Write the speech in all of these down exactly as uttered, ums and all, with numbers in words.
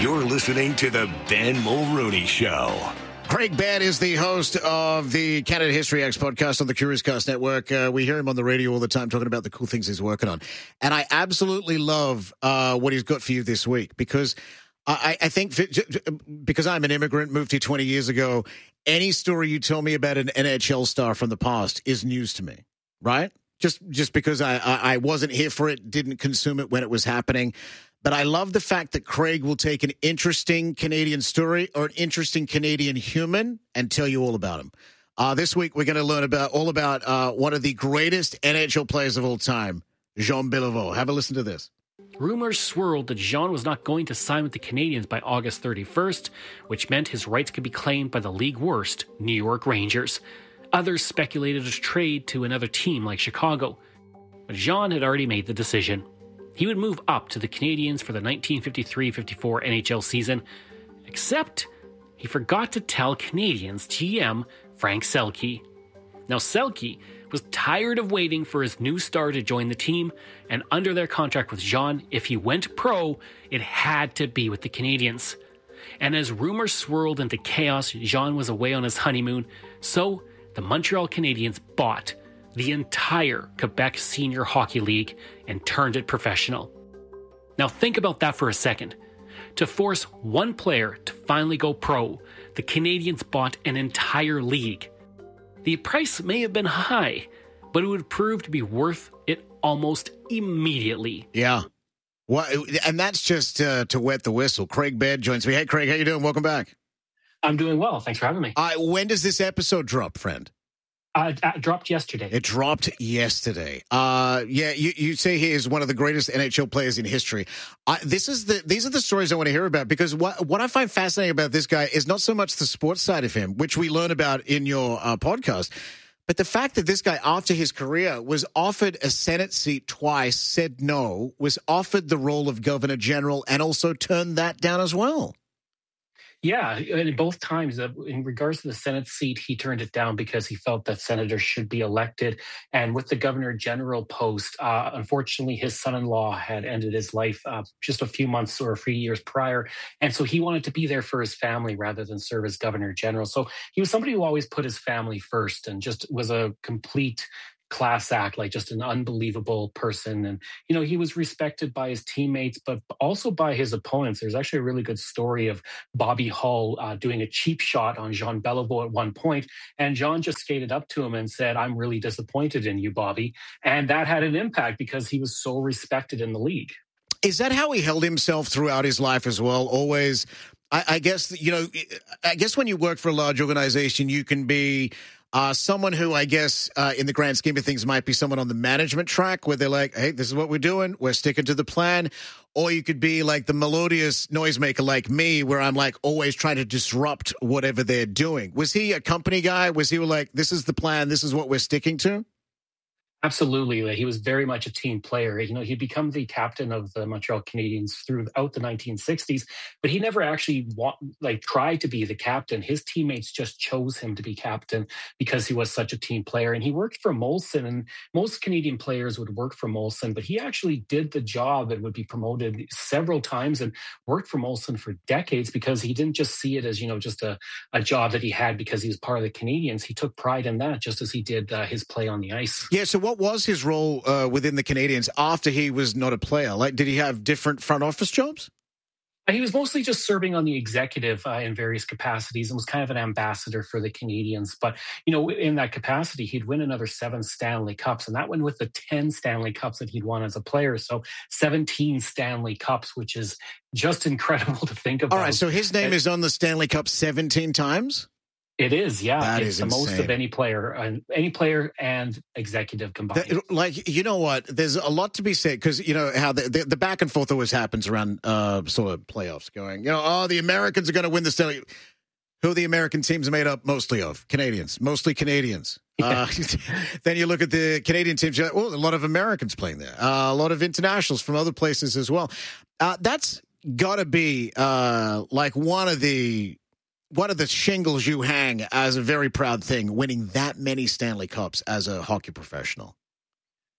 You're listening to the Ben Mulrooney Show. Craig Baird is the host of the Canada History X podcast on the Curious Cast Network. Uh, we hear him on the radio all the time talking about the cool things he's working on. And I absolutely love uh, what he's got for you this week because I, I think because I'm an immigrant, moved here twenty years ago, any story you tell me about an N H L star from the past is news to me, right? Just just because I, I, I wasn't here for it, didn't consume it when it was happening. But I love the fact that Craig will take an interesting Canadian story or an interesting Canadian human and tell you all about him. Uh, this week, we're going to learn about all about uh, one of the greatest N H L players of all time, Jean Beliveau. Have a listen to this. Rumors swirled that Jean was not going to sign with the Canadiens by August thirty-first, which meant his rights could be claimed by the league worst, New York Rangers. Others speculated a trade to another team like Chicago. But Jean had already made the decision. He would move up to the Canadiens for the nineteen fifty-three fifty-four N H L season, except he forgot to tell Canadiens G M Frank Selke. Now Selke was tired of waiting for his new star to join the team, and under their contract with Jean, if he went pro, it had to be with the Canadiens. And as rumors swirled into chaos, Jean was away on his honeymoon, so the Montreal Canadiens bought the entire Quebec Senior Hockey League and turned it professional. Now think about that for a second. To force one player to finally go pro, the Canadiens bought an entire league. The price may have been high, but it would prove to be worth it almost immediately. Yeah. Well, and that's just uh, to wet the whistle. Craig Baird joins me. Hey, Craig, how you doing? Welcome back. I'm doing well. Thanks for having me. Uh, when does this episode drop, friend? Uh, it dropped yesterday. It dropped yesterday. Uh, yeah, you, you say he is one of the greatest N H L players in history. Uh, this is the these are the stories I want to hear about because what what I find fascinating about this guy is not so much the sports side of him, which we learn about in your uh, podcast, but the fact that this guy, after his career, was offered a Senate seat twice, said no, was offered the role of Governor General, and also turned that down as well. Yeah, and both times, uh, in regards to the Senate seat, he turned it down because he felt that senators should be elected. And with the Governor General post, uh, unfortunately, his son-in-law had ended his life uh, just a few months or a few years prior. And so he wanted to be there for his family rather than serve as Governor General. So he was somebody who always put his family first and just was a complete class act, like just an unbelievable person. And, you know, he was respected by his teammates, but also by his opponents. There's actually a really good story of Bobby Hull uh, doing a cheap shot on Jean Beliveau at one point, and Jean just skated up to him and said, "I'm really disappointed in you, Bobby." And that had an impact because he was so respected in the league. Is that how he held himself throughout his life as well? Always, I, I guess, you know, I guess when you work for a large organization, you can be Uh, someone who, I guess, uh, in the grand scheme of things, might be someone on the management track where they're like, hey, this is what we're doing. We're sticking to the plan. Or you could be like the melodious noisemaker like me, where I'm like always trying to disrupt whatever they're doing. Was he a company guy? Was he like, this is the plan, this is what we're sticking to? Absolutely. He was very much a team player. You know, he'd become the captain of the Montreal Canadiens throughout the nineteen sixties, but he never actually want, like tried to be the captain. His teammates just chose him to be captain because he was such a team player. And he worked for Molson, and most Canadian players would work for Molson, but he actually did the job and would be promoted several times and worked for Molson for decades because he didn't just see it as, you know, just a, a job that he had because he was part of the Canadiens. He took pride in that just as he did uh, his play on the ice. Yeah. So what What was his role uh, within the Canadiens after he was not a player? Like, did he have different front office jobs? He was mostly just serving on the executive uh, in various capacities and was kind of an ambassador for the Canadiens. But, you know, in that capacity, he'd win another seven Stanley Cups, and that went with the ten Stanley Cups that he'd won as a player. So seventeen Stanley Cups, which is just incredible to think about. All right, so his name and, is on the Stanley Cup seventeen times? It is, yeah. That it's is the insane. most of any player, uh, any player and executive combined. That, like, you know what? There's a lot to be said because, you know, how the, the, the back and forth always happens around uh, sort of playoffs going, you know, oh, the Americans are going to win the Stanley. Who are the American teams made up mostly of? Canadians, mostly Canadians. Uh, then you look at the Canadian teams, you're like, oh, a lot of Americans playing there. Uh, a lot of internationals from other places as well. Uh, that's got to be uh, like one of the one of the shingles you hang as a very proud thing, winning that many Stanley Cups as a hockey professional.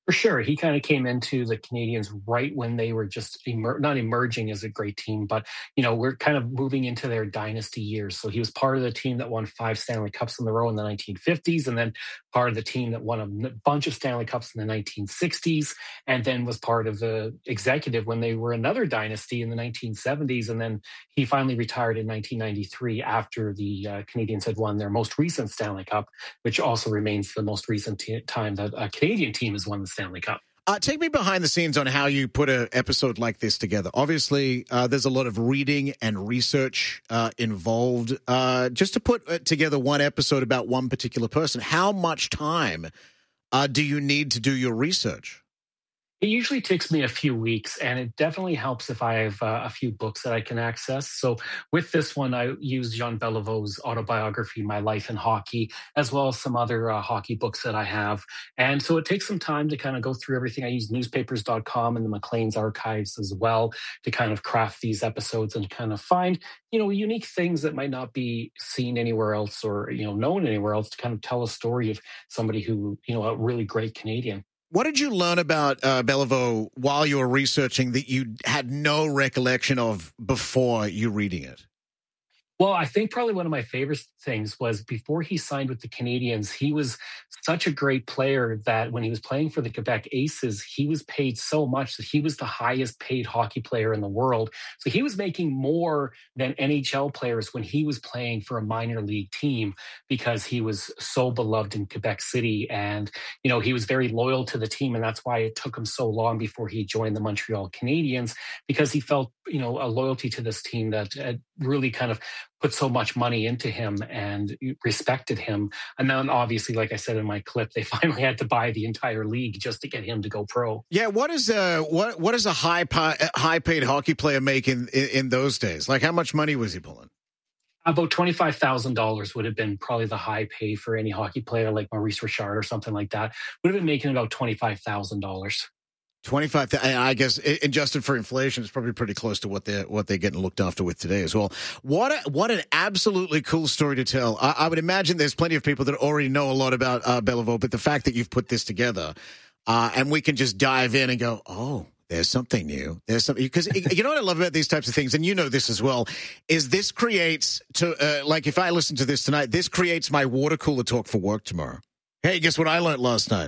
For sure. He kind of came into the Canadiens right when they were just emer- not emerging as a great team, but, you know, we're kind of moving into their dynasty years. So he was part of the team that won five Stanley Cups in a row in the nineteen fifties, and then part of the team that won a bunch of Stanley Cups in the nineteen sixties, and then was part of the executive when they were another dynasty in the nineteen seventies. And then he finally retired in nineteen ninety-three after the uh, Canadiens had won their most recent Stanley Cup, which also remains the most recent t- time that a Canadian team has won the Stanley Cup. Uh, take me behind the scenes on how you put an episode like this together. Obviously, uh, there's a lot of reading and research uh, involved. Uh, just to put together one episode about one particular person, how much time uh, do you need to do your research? It usually takes me a few weeks, and it definitely helps if I have uh, a few books that I can access. So with this one, I used Jean Beliveau's autobiography, My Life in Hockey, as well as some other uh, hockey books that I have. And so it takes some time to kind of go through everything. I use newspapers dot com and the Maclean's archives as well to kind of craft these episodes and kind of find, you know, unique things that might not be seen anywhere else or, you know, known anywhere else to kind of tell a story of somebody who, you know, a really great Canadian. What did you learn about uh, Beliveau while you were researching that you had no recollection of before you reading it? Well, I think probably one of my favorite things was before he signed with the Canadiens, he was such a great player that when he was playing for the Quebec Aces, he was paid so much that he was the highest paid hockey player in the world. So he was making more than N H L players when he was playing for a minor league team because he was so beloved in Quebec City. And, you know, he was very loyal to the team. And that's why it took him so long before he joined the Montreal Canadiens, because he felt, you know, a loyalty to this team that had really kind of put so much money into him and respected him. And then obviously, like I said in my clip, they finally had to buy the entire league just to get him to go pro. Yeah, what is a what what does a high high paid hockey player make in, in in those days? Like, how much money was he pulling? About twenty-five thousand dollars would have been probably the high pay for any hockey player, like Maurice Richard or something like that. Would have been making about twenty-five thousand dollars. Twenty-five. I guess adjusted for inflation, it's probably pretty close to what they're what they're getting looked after with today as well. What a, what an absolutely cool story to tell. I, I would imagine there's plenty of people that already know a lot about uh, Beliveau, but the fact that you've put this together, uh, and we can just dive in and go, oh, there's something new. There's something, because you know what I love about these types of things, and you know this as well, is this creates to uh, like if I listen to this tonight, this creates my water cooler talk for work tomorrow. Hey, guess what I learned last night?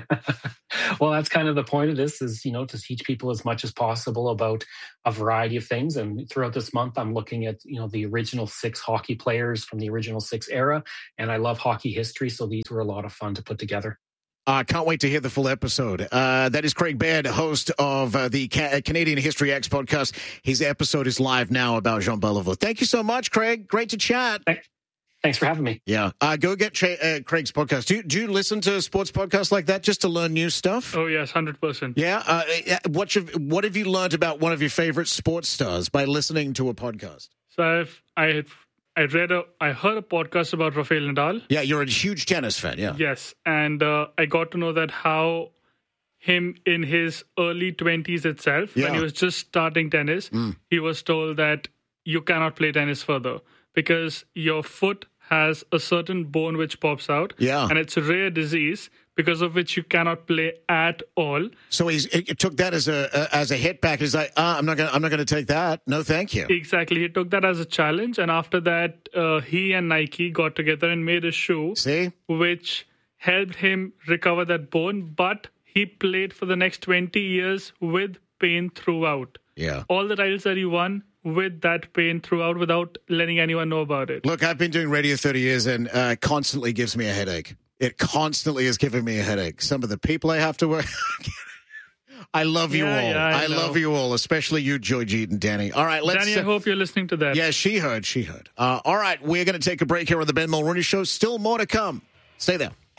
Well, that's kind of the point of this is, you know, to teach people as much as possible about a variety of things. And throughout this month, I'm looking at, you know, the original six hockey players from the original six era. And I love hockey history. So these were a lot of fun to put together. I uh, can't wait to hear the full episode. Uh, that is Craig Baird, host of uh, the Ca- Canadian History X podcast. His episode is live now about Jean Beliveau. Thank you so much, Craig. Great to chat. Thanks. Thanks for having me. Yeah. Uh, go get Tra- uh, Craig's podcast. Do you, do you listen to sports podcasts like that just to learn new stuff? Oh, yes, one hundred percent. Yeah. Uh, what, you've, what have you learned about one of your favorite sports stars by listening to a podcast? So I've, I had, I read a, I heard a podcast about Rafael Nadal. Yeah, you're a huge tennis fan, yeah. Yes, and uh, I got to know that how him in his early twenties itself, yeah. when he was just starting tennis, mm. he was told that you cannot play tennis further because your foot has a certain bone which pops out, yeah. and it's a rare disease because of which you cannot play at all. So he took that as a uh, as a hit back. He's like, ah, I'm not gonna I'm not gonna take that. No, thank you. Exactly, he took that as a challenge, and after that, uh, he and Nike got together and made a shoe, See? which helped him recover that bone. But he played for the next twenty years with pain throughout. Yeah, all the titles that he won with that pain throughout without letting anyone know about it. Look, I've been doing radio thirty years and uh, constantly gives me a headache. It constantly is giving me a headache. Some of the people I have to work. I love you yeah, all. Yeah, I, I love you all, especially you, Joy Jeet and Danny. All right, let's. Danny, I uh, hope you're listening to that. Yeah, she heard. She heard. Uh, all right, we're going to take a break here on the Ben Mulroney Show. Still more to come. Stay there.